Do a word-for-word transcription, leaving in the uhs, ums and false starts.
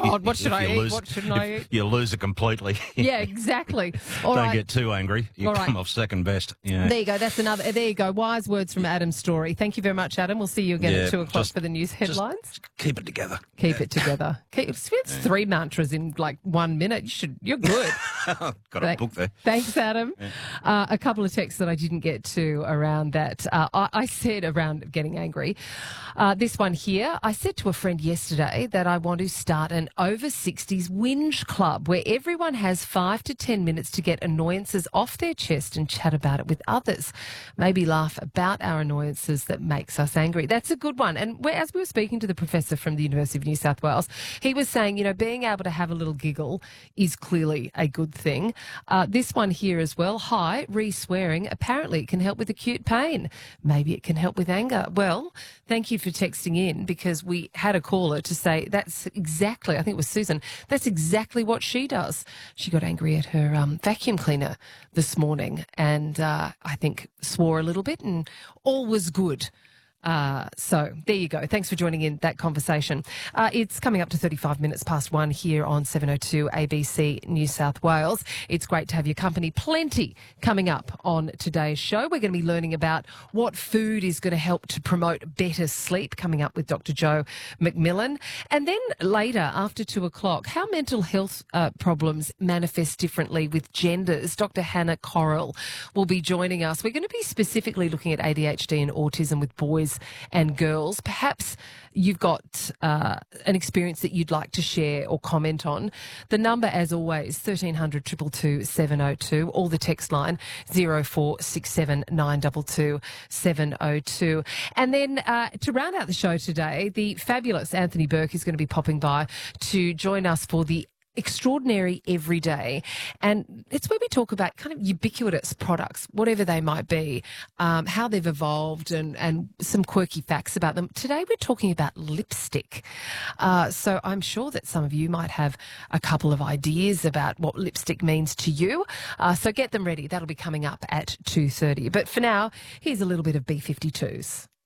God, what should If I you eat? lose- What shouldn't I if eat? You lose it completely. Yeah, exactly. All Don't right. get too angry. You All come right. off second best. Yeah. There you go. That's another. There you go. Wise words from Adam's story. Thank you very much, Adam. We'll see you again Yeah, at two o'clock just- for the news headlines. Just keep it together. Keep it together. Keep, it's it's three mantras in like one minute. You should. You're good. Got a Thank- book there. Thanks, Adam. Uh, a couple of texts that I didn't get to around that. Uh, I, I said around getting angry. Uh, this one here, I said to a friend yesterday that I want to start an over sixties whinge club where everyone has five to ten minutes to get annoyances off their chest and chat about it with others. Maybe laugh about our annoyances that makes us angry. That's a good one. And we as we were speaking to the professor from the University of New South Wales, he was saying, you know, being able to have a little giggle is clearly a good thing. Uh, this one here as well. Hi, re-swearing. Apparently it can help with acute pain. Maybe it can help with anger. Well, thank you for texting in because we had a caller to say that's exactly, I think it was Susan, that's exactly what she does. She got angry at her um, vacuum cleaner this morning and uh, I think swore a little bit and all was good. Uh, so there you go. Thanks for joining in that conversation. Uh, it's coming up to thirty-five minutes past one here on seven oh two A B C New South Wales. It's great to have your company. Plenty coming up on today's show. We're going to be learning about what food is going to help to promote better sleep, coming up with Doctor Joe McMillan. And then later, after two o'clock, how mental health uh, problems manifest differently with genders. Doctor Hannah Correll will be joining us. We're going to be specifically looking at A D H D and autism with boys and girls. Perhaps you've got uh, an experience that you'd like to share or comment on. The number, as always, thirteen hundred, two two two, seven oh two, or the text line zero four six seven, nine two two, seven oh two. And then uh, to round out the show today, the fabulous Anthony Burke is going to be popping by to join us for the Extraordinary Everyday, and it's where we talk about kind of ubiquitous products, whatever they might be, um, how they've evolved and, and some quirky facts about them. Today we're talking about lipstick. Uh, so I'm sure that some of you might have a couple of ideas about what lipstick means to you. Uh, so get them ready. That'll be coming up at two thirty. But for now, here's a little bit of B fifty-twos.